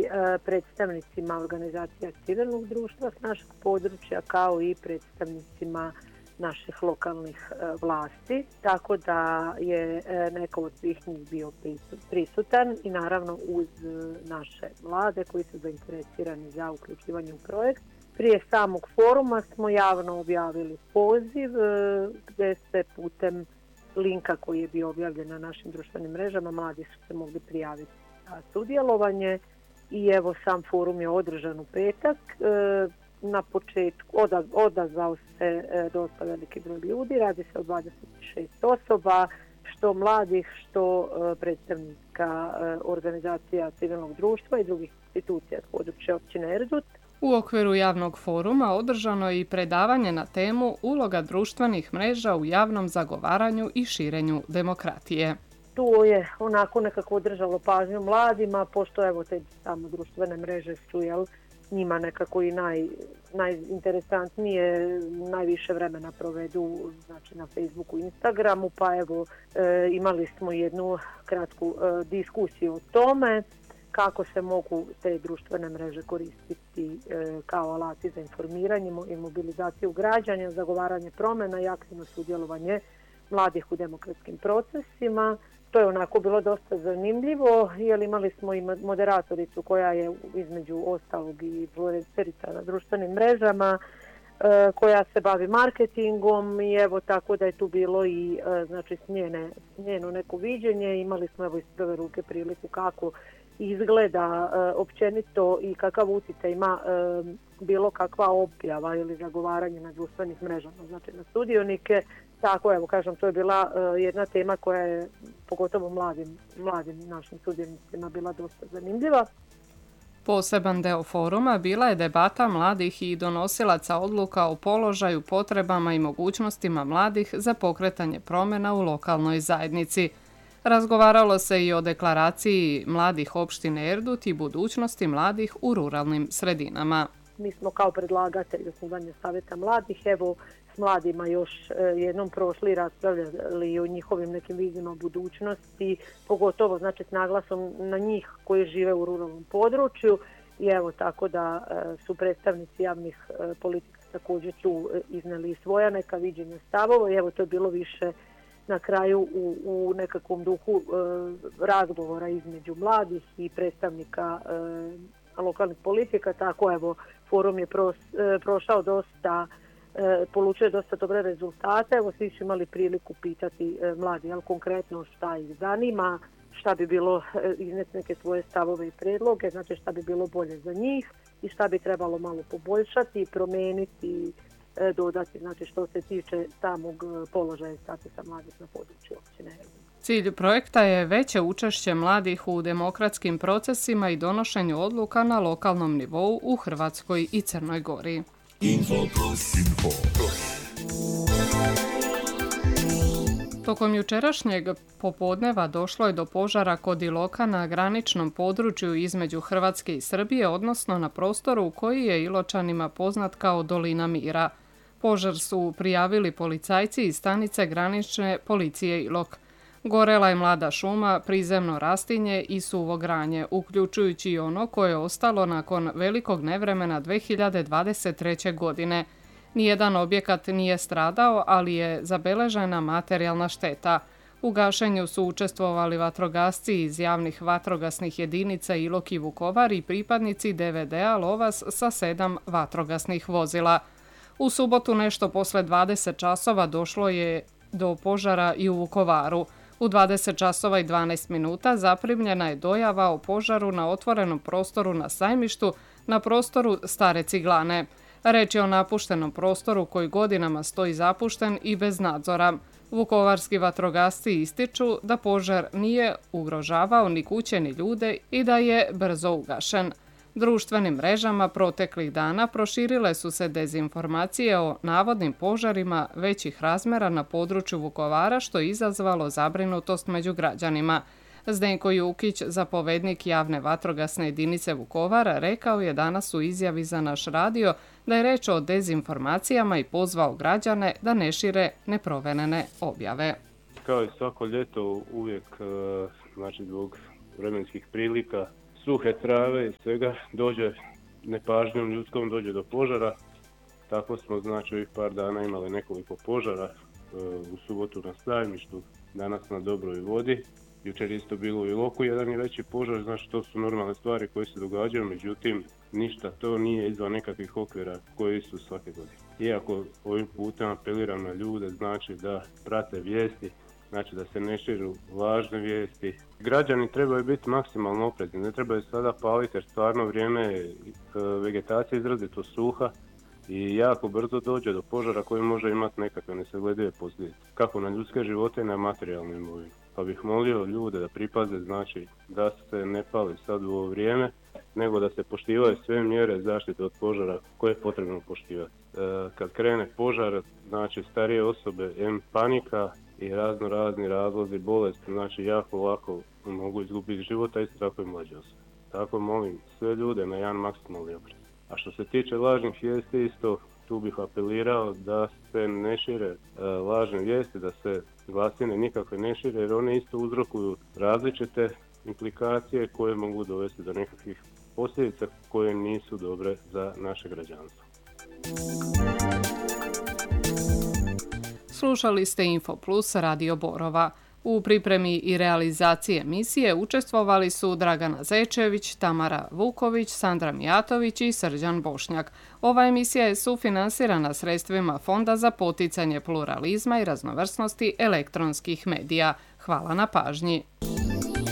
predstavnicima organizacija civilnog društva s našeg područja, kao i predstavnicima naših lokalnih vlasti, tako da je neko od svih njih bio prisutan i naravno uz naše mlade koji su zainteresirani za uključivanje u projekt. Prije samog foruma smo javno objavili poziv gdje se putem linka koji je bio objavljen na našim društvenim mrežama mladi su se mogli prijaviti za sudjelovanje i evo sam forum je održan u petak. Na početku odazvao se dosta veliki broj ljudi, radi se o 26 osoba, što mladih, što predstavnika organizacija civilnog društva i drugih institucija s područja općine Erdut. U okviru javnog foruma održano je i predavanje na temu uloga društvenih mreža u javnom zagovaranju i širenju demokratije. Tu je onako nekako održalo pažnju mladima, pošto evo te samo društvene mreže su njima nekako i najinteresantnije, najviše vremena provedu znači na Facebooku i Instagramu, pa evo imali smo jednu kratku diskusiju o tome kako se mogu te društvene mreže koristiti kao alati za informiranje i mobilizaciju građana, zagovaranje promjena i aktivno sudjelovanje mladih u demokratskim procesima. To je onako bilo dosta zanimljivo, jer imali smo i moderatoricu koja je između ostalog i influencerica na društvenim mrežama, koja se bavi marketingom i evo tako da je tu bilo i znači njeno neko viđenje. Imali smo evo iz prve ruke priliku kako izgleda općenito i kakav utjecaj ima bilo kakva objava ili zagovaranje na društvenih mrežama, znači na sudionike. Tako, evo kažem, to je bila jedna tema koja je pogotovo mladim našim sudionicima bila dosta zanimljiva. Poseban deo foruma bila je debata mladih i donosilaca odluka o položaju, potrebama i mogućnostima mladih za pokretanje promjena u lokalnoj zajednici. Razgovaralo se i o deklaraciji mladih opštine Erdut i budućnosti mladih u ruralnim sredinama. Mi smo kao predlagatelj osnivanja Savjeta mladih, evo s mladima još jednom prošli i raspravljali o njihovim nekim vizijama budućnosti, pogotovo znači s naglasom na njih koji žive u ruralnom području i evo tako da su predstavnici javnih politika također tu iznijeli svoja neka viđenja stavova i evo to je bilo više na kraju u nekakvom duhu razgovora između mladih i predstavnika lokalnih politika, tako evo forum je prošao polučio dosta dobre rezultate, evo svi su imali priliku pitati mladi, ali konkretno šta ih zanima, šta bi bilo, izneti neke svoje stavove i predloge, znači šta bi bilo bolje za njih i šta bi trebalo malo poboljšati, promijeniti, dodati, znači što se tiče samog položaja i statusa mladih na području općine. Cilj projekta je veće učešće mladih u demokratskim procesima i donošenju odluka na lokalnom nivou u Hrvatskoj i Crnoj Gori. Tokom jučerašnjeg popodneva došlo je do požara kod Iloka na graničnom području između Hrvatske i Srbije, odnosno na prostoru koji je Iločanima poznat kao Dolina Mira. Požar su prijavili policajci iz stanice granične policije Ilok. Gorela je mlada šuma, prizemno rastinje i suvo granje, uključujući i ono koje je ostalo nakon velikog nevremena 2023. godine. Nijedan objekat nije stradao, ali je zabeležena materijalna šteta. U gašenju su učestvovali vatrogasci iz javnih vatrogasnih jedinica Ilok i Vukovar i pripadnici DVD-a Lovas sa 7 vatrogasnih vozila. U subotu nešto posle 20 časova došlo je do požara i u Vukovaru. U 20 časova i 12 minuta zaprimljena je dojava o požaru na otvorenom prostoru na Sajmištu, na prostoru Stare Ciglane. Reč je o napuštenom prostoru koji godinama stoji zapušten i bez nadzora. Vukovarski vatrogasci ističu da požar nije ugrožavao ni kuće ni ljude i da je brzo ugašen. Društvenim mrežama proteklih dana proširile su se dezinformacije o navodnim požarima većih razmjera na području Vukovara, što je izazvalo zabrinutost među građanima. Zdenko Jukić, zapovednik javne vatrogasne jedinice Vukovara, rekao je danas u izjavi za naš radio da je reč o dezinformacijama i pozvao građane da ne šire neproverene objave. Kao i svako ljeto uvijek, znači zbog vremenskih prilika, suhe trave i svega dođe nepažnjom ljudskom dođe do požara. Tako smo znači ovih par dana imali nekoliko požara, u subotu na Sajmištu, danas na Dobroj vodi. Jučer isto bilo u Iloku jedan je veći požar, znači to su normalne stvari koje se događaju, međutim ništa to nije izvan nekakvih okvira koji su svake godine. Iako ovim putem apeliram na ljude, znači da prate vijesti, znači da se ne širu lažne vijesti. Građani trebaju biti maksimalno oprezni, ne trebaju sada paliti jer stvarno vrijeme vegetacije izrazito suha i jako brzo dođe do požara koji može imati nekakve nesagledive posljedice, kako na ljudske živote i na materijalnu imovinu. Pa bih molio ljude da pripaze, znači da se ne pali sad u ovo vrijeme, nego da se poštivaju sve mjere zaštite od požara koje je potrebno poštivati. Kad krene požar, znači starije osobe, panika i razni razlozi bolesti, znači jako lako mogu izgubiti života, isto tako i mlađe osobe. Tako molim sve ljude na jedan maksimalni oprez. A što se tiče lažnih vijesti, isto tu bih apelirao da se ne šire lažne vijesti, da se glasine nikakve ne šire, jer one isto uzrokuju različite implikacije koje mogu dovesti do nekakvih posljedica koje nisu dobre za naše građanstvo. Slušali ste Info Plus Radio Borova. U pripremi i realizaciji emisije učestvovali su Dragana Zečević, Tamara Vuković, Sandra Mijatović i Srđan Bošnjak. Ova emisija je sufinansirana sredstvima Fonda za poticanje pluralizma i raznovrsnosti elektronskih medija. Hvala na pažnji.